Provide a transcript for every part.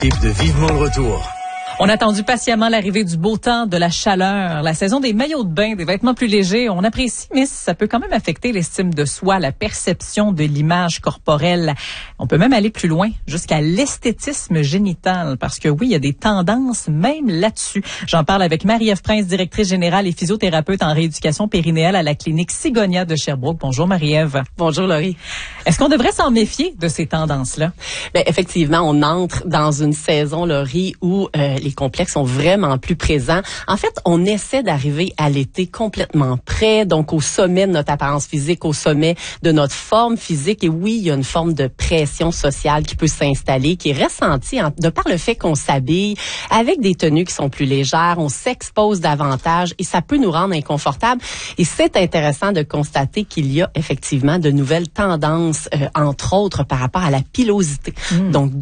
De vivement le retour. On a attendu patiemment l'arrivée du beau temps, de la chaleur, la saison des maillots de bain, des vêtements plus légers. On apprécie, mais ça peut quand même affecter l'estime de soi, la perception de l'image corporelle. On peut même aller plus loin, jusqu'à l'esthétisme génital, parce que oui, il y a des tendances même là-dessus. J'en parle avec Marie-Ève Prince, directrice générale et physiothérapeute en rééducation périnéale à la clinique Sigonia de Sherbrooke. Bonjour Marie-Ève. Bonjour Laurie. Est-ce qu'on devrait s'en méfier de ces tendances-là? Bien, effectivement, on entre dans une saison, Laurie, où les complexes sont vraiment plus présents. En fait, on essaie d'arriver à l'été complètement prêt, donc au sommet de notre apparence physique, au sommet de notre forme physique. Et oui, il y a une forme de pression sociale qui peut s'installer, qui est ressentie de par le fait qu'on s'habille avec des tenues qui sont plus légères, on s'expose davantage et ça peut nous rendre inconfortables. Et c'est intéressant de constater qu'il y a effectivement de nouvelles tendances, entre autres par rapport à la pilosité. Donc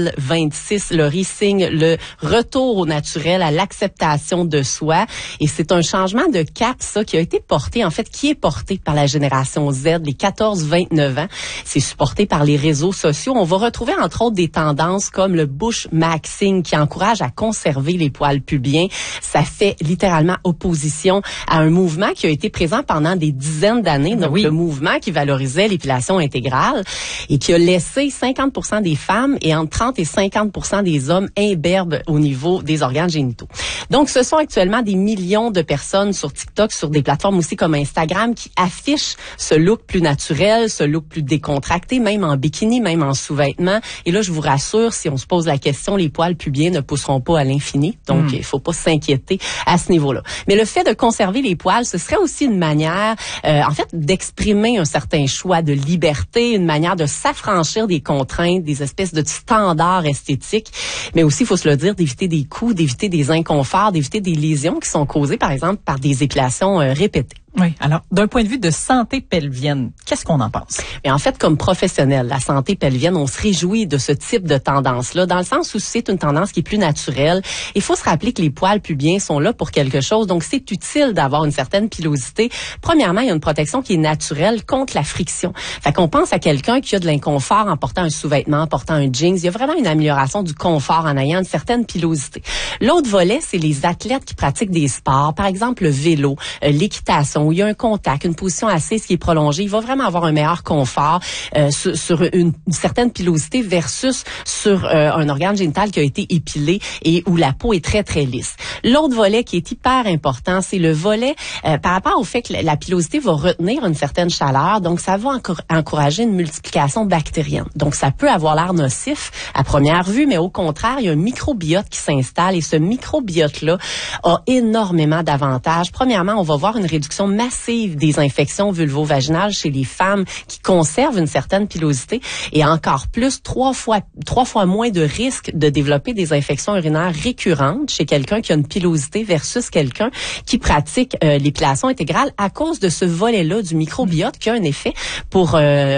2026, Laurie signe le retour au naturel, à l'acceptation de soi. Et c'est un changement de cap, ça, qui a été porté, en fait, qui est porté par la génération Z, les 14-29 ans. C'est supporté par les réseaux sociaux. On va retrouver, entre autres, des tendances comme le bush maxing, qui encourage à conserver les poils pubiens. Ça fait littéralement opposition à un mouvement qui a été présent pendant des dizaines d'années. Donc, le mouvement qui valorisait l'épilation intégrale et qui a laissé 50% des femmes et entre 30 et 50% des hommes imberbes au niveau des organes génitaux. Donc, ce sont actuellement des millions de personnes sur TikTok, sur des plateformes aussi comme Instagram, qui affichent ce look plus naturel, ce look plus décontracté, même en bikini, même en sous-vêtements. Et là, je vous rassure, si on se pose la question, les poils pubiens ne pousseront pas à l'infini. Donc, il faut pas s'inquiéter à ce niveau-là. Mais le fait de conserver les poils, ce serait aussi une manière, en fait, d'exprimer un certain choix de liberté, une manière de s'affranchir des contraintes, des espèces de standards esthétiques. Mais aussi, il faut se le dire, d'éviter des coups, d'éviter des inconforts, d'éviter des lésions qui sont causées, par exemple, par des épilations répétées. Oui. Alors, d'un point de vue de santé pelvienne, qu'est-ce qu'on en pense? Mais en fait, comme professionnel, la santé pelvienne, on se réjouit de ce type de tendance-là, dans le sens où c'est une tendance qui est plus naturelle. Il faut se rappeler que les poils pubiens sont là pour quelque chose, donc c'est utile d'avoir une certaine pilosité. Premièrement, il y a une protection qui est naturelle contre la friction. Fait qu'on pense à quelqu'un qui a de l'inconfort en portant un sous-vêtement, en portant un jeans. Il y a vraiment une amélioration du confort en ayant une certaine pilosité. L'autre volet, c'est les athlètes qui pratiquent des sports, par exemple le vélo, l'équitation, où il y a un contact, une position assise qui est prolongée, il va vraiment avoir un meilleur confort sur une certaine pilosité versus sur un organe génital qui a été épilé et où la peau est très, très lisse. L'autre volet qui est hyper important, c'est le volet par rapport au fait que la pilosité va retenir une certaine chaleur, donc ça va encourager une multiplication bactérienne. Donc ça peut avoir l'air nocif à première vue, mais au contraire, il y a un microbiote qui s'installe et ce microbiote-là a énormément d'avantages. Premièrement, on va voir une réduction massive des infections vulvo-vaginales chez les femmes qui conservent une certaine pilosité et encore plus, trois fois moins de risque de développer des infections urinaires récurrentes chez quelqu'un qui a une pilosité versus quelqu'un qui pratique l'épilation intégrale à cause de ce volet-là du microbiote qui a un effet pour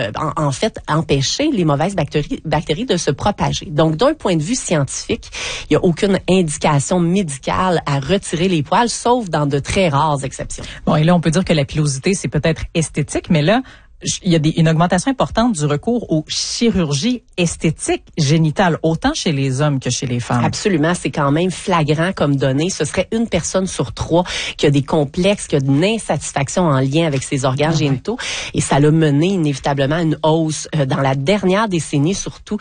en fait empêcher les mauvaises bactéries de se propager. Donc, d'un point de vue scientifique, il n'y a aucune indication médicale à retirer les poils, sauf dans de très rares exceptions. Bon, et là, on peut dire que la pilosité, c'est peut-être esthétique, mais là, il y a une augmentation importante du recours aux chirurgies esthétiques génitales, autant chez les hommes que chez les femmes. Absolument, c'est quand même flagrant comme donnée. Ce serait une personne sur 3 qui a des complexes, qui a une insatisfaction en lien avec ses organes génitaux. Et ça l'a mené inévitablement à une hausse dans la dernière décennie, surtout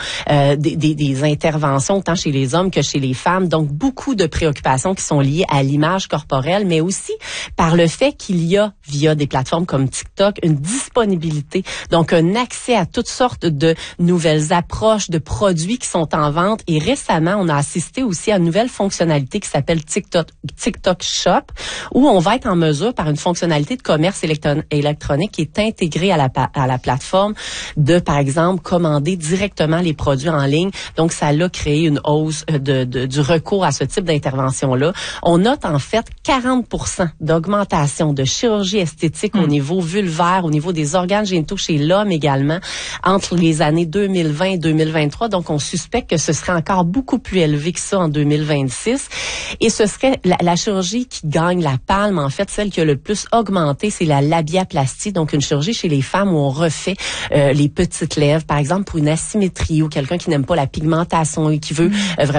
des interventions autant chez les hommes que chez les femmes. Donc, beaucoup de préoccupations qui sont liées à l'image corporelle, mais aussi par le fait qu'il y a, via des plateformes comme TikTok, une disponibilité, donc un accès à toutes sortes de nouvelles approches, de produits qui sont en vente. Et récemment, on a assisté aussi à une nouvelle fonctionnalité qui s'appelle TikTok Shop, où on va être en mesure, par une fonctionnalité de commerce électronique qui est intégrée à la plateforme, de, par exemple, commander directement les produits en ligne. Donc, ça a créé une hausse du recours à ce type d'intervention-là. On note en fait 40% d'augmentation de chirurgie esthétique au niveau vulvaire, au niveau des organes organes génitaux chez l'homme également entre les années 2020 et 2023. Donc, on suspecte que ce serait encore beaucoup plus élevé que ça en 2026. Et ce serait la chirurgie qui gagne la palme, en fait, celle qui a le plus augmenté, c'est la labiaplastie, donc une chirurgie chez les femmes où on refait les petites lèvres, par exemple pour une asymétrie ou quelqu'un qui n'aime pas la pigmentation et qui veut vraiment